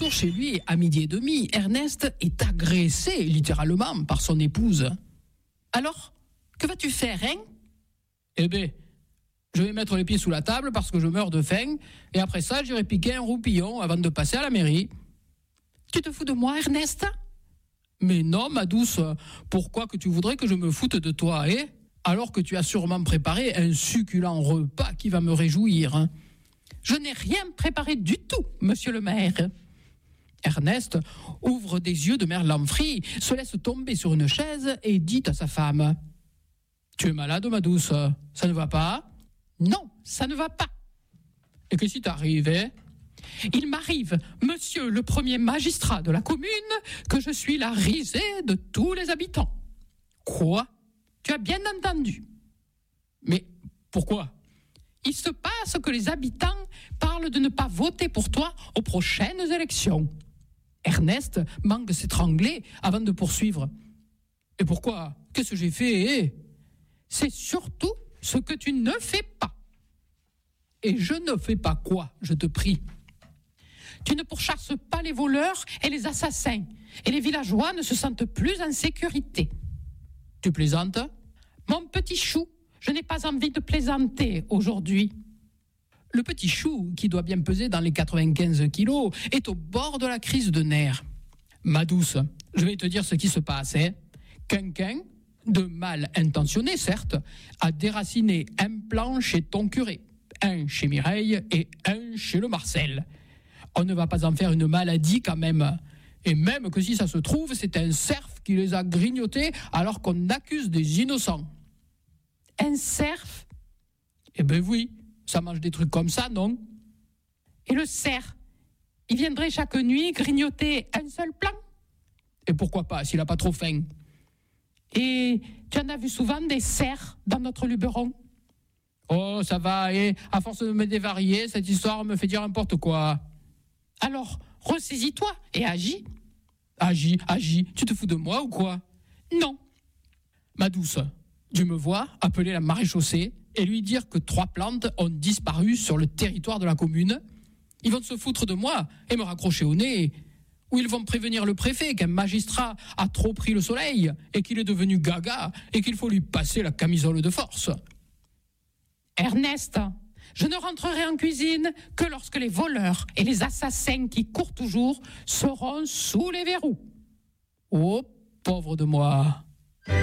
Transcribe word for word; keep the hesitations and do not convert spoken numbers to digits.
jour, chez lui, à midi et demi, Ernest est agressé, littéralement, par son épouse. Alors, que vas-tu faire, hein? Eh bien, je vais mettre les pieds sous la table parce que je meurs de faim, et après ça, j'irai piquer un roupillon avant de passer à la mairie. Tu te fous de moi, Ernest? Mais non, ma douce, pourquoi que tu voudrais que je me foute de toi, hein? Alors que tu as sûrement préparé un succulent repas qui va me réjouir. Hein? Je n'ai rien préparé du tout, monsieur le maire. Ernest ouvre des yeux de merlan frit, se laisse tomber sur une chaise et dit à sa femme: « Tu es malade, ma douce? Ça ne va pas ?»« Non, ça ne va pas. »« Et qu'est-ce qui t'arrive, hein ?»« Il m'arrive, monsieur le premier magistrat de la commune, que je suis la risée de tous les habitants. »« Quoi ? Tu as bien entendu. »« Mais pourquoi ? » Il se passe que les habitants parlent de ne pas voter pour toi aux prochaines élections. Ernest manque s'étrangler avant de poursuivre. Et pourquoi ? Qu'est-ce que j'ai fait, eh ? C'est surtout ce que tu ne fais pas. Et je ne fais pas quoi, je te prie ? Tu ne pourchasses pas les voleurs et les assassins, et les villageois ne se sentent plus en sécurité. Tu plaisantes ? Mon petit chou, je n'ai pas envie de plaisanter aujourd'hui. Le petit chou, qui doit bien peser dans les quatre-vingt-quinze kilos, est au bord de la crise de nerfs. Ma douce, je vais te dire ce qui se passe. Hein. Quelqu'un, de mal intentionné certes, a déraciné un plan chez ton curé, un chez Mireille et un chez le Marcel. On ne va pas en faire une maladie quand même. Et même que si ça se trouve, c'est un cerf qui les a grignotés alors qu'on accuse des innocents. Un cerf ? Eh ben oui, ça mange des trucs comme ça, non ? Et le cerf, il viendrait chaque nuit grignoter un seul plan ? Et pourquoi pas, s'il n'a pas trop faim ? Et tu en as vu souvent des cerfs dans notre Luberon ? Oh, ça va, et à force de me dévarier, cette histoire me fait dire n'importe quoi. Alors, ressaisis-toi et agis. Agis, agis, tu te fous de moi ou quoi ? Non. Ma douce, tu me vois appeler la maréchaussée et lui dire que trois plantes ont disparu sur le territoire de la commune. Ils vont se foutre de moi et me raccrocher au nez. Ou ils vont prévenir le préfet qu'un magistrat a trop pris le soleil et qu'il est devenu gaga et qu'il faut lui passer la camisole de force. Ernest, je ne rentrerai en cuisine que lorsque les voleurs et les assassins qui courent toujours seront sous les verrous. Oh, pauvre de moi.